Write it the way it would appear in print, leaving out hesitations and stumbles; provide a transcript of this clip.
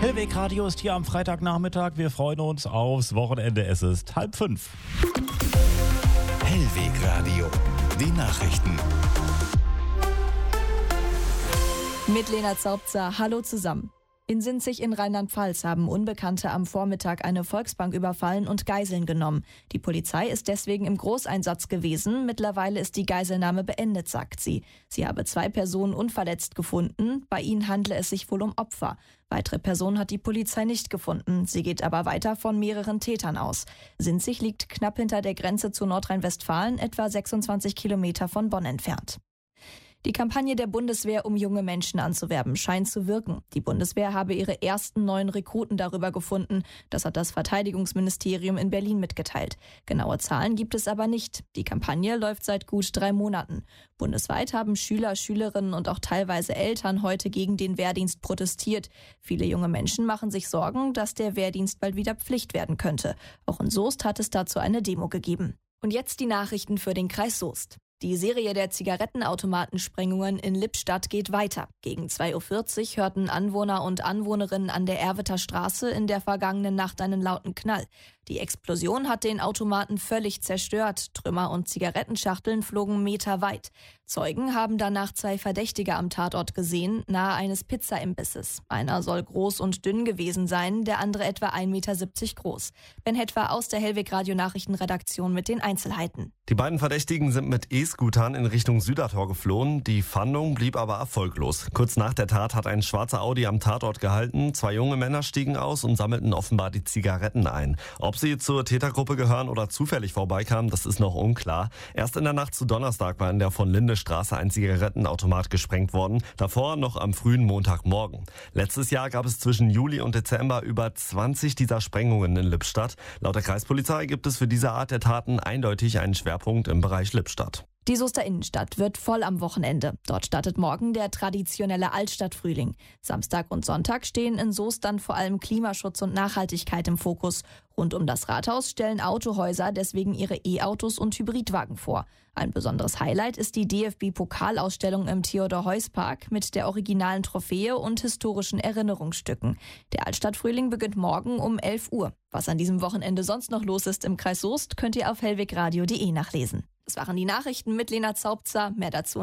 Hellweg Radio ist hier am Freitagnachmittag. Wir freuen uns aufs Wochenende. Es ist 4:30. Hellweg Radio, die Nachrichten. Mit Lena Zaubzer, hallo zusammen. In Sinzig in Rheinland-Pfalz haben Unbekannte am Vormittag eine Volksbank überfallen und Geiseln genommen. Die Polizei ist deswegen im Großeinsatz gewesen. Mittlerweile ist die Geiselnahme beendet, sagt sie. Sie habe 2 Personen unverletzt gefunden. Bei ihnen handle es sich wohl um Opfer. Weitere Personen hat die Polizei nicht gefunden. Sie geht aber weiter von mehreren Tätern aus. Sinzig liegt knapp hinter der Grenze zu Nordrhein-Westfalen, etwa 26 Kilometer von Bonn entfernt. Die Kampagne der Bundeswehr, um junge Menschen anzuwerben, scheint zu wirken. Die Bundeswehr habe ihre ersten 9 Rekruten darüber gefunden. Das hat das Verteidigungsministerium in Berlin mitgeteilt. Genaue Zahlen gibt es aber nicht. Die Kampagne läuft seit gut 3 Monaten. Bundesweit haben Schüler, Schülerinnen und auch teilweise Eltern heute gegen den Wehrdienst protestiert. Viele junge Menschen machen sich Sorgen, dass der Wehrdienst bald wieder Pflicht werden könnte. Auch in Soest hat es dazu eine Demo gegeben. Und jetzt die Nachrichten für den Kreis Soest. Die Serie der Zigarettenautomatensprengungen in Lippstadt geht weiter. Gegen 2:40 Uhr hörten Anwohner und Anwohnerinnen an der Erwitter Straße in der vergangenen Nacht einen lauten Knall. Die Explosion hat den Automaten völlig zerstört. Trümmer und Zigarettenschachteln flogen meterweit. Zeugen haben danach 2 Verdächtige am Tatort gesehen, nahe eines Pizzaimbisses. Einer soll groß und dünn gewesen sein, der andere etwa 1,70 Meter groß. Ben Hetwer aus der Hellweg Radio Nachrichtenredaktion mit den Einzelheiten. Die beiden Verdächtigen sind mit E-Scootern in Richtung Südertor geflohen. Die Fahndung blieb aber erfolglos. Kurz nach der Tat hat ein schwarzer Audi am Tatort gehalten. 2 junge Männer stiegen aus und sammelten offenbar die Zigaretten ein. Ob sie zur Tätergruppe gehören oder zufällig vorbeikamen, das ist noch unklar. Erst in der Nacht zu Donnerstag war in der von Linde Straße ein Zigarettenautomat gesprengt worden. Davor noch am frühen Montagmorgen. Letztes Jahr gab es zwischen Juli und Dezember über 20 dieser Sprengungen in Lippstadt. Laut der Kreispolizei gibt es für diese Art der Taten eindeutig einen Schwerpunkt im Bereich Lippstadt. Die Soester Innenstadt wird voll am Wochenende. Dort startet morgen der traditionelle Altstadtfrühling. Samstag und Sonntag stehen in Soest dann vor allem Klimaschutz und Nachhaltigkeit im Fokus. Rund um das Rathaus stellen Autohäuser deswegen ihre E-Autos und Hybridwagen vor. Ein besonderes Highlight ist die DFB-Pokalausstellung im Theodor-Heuss-Park mit der originalen Trophäe und historischen Erinnerungsstücken. Der Altstadtfrühling beginnt morgen um 11 Uhr. Was an diesem Wochenende sonst noch los ist im Kreis Soest, könnt ihr auf hellwegradio.de nachlesen. Das waren die Nachrichten mit Lena Zaubzer. Mehr dazu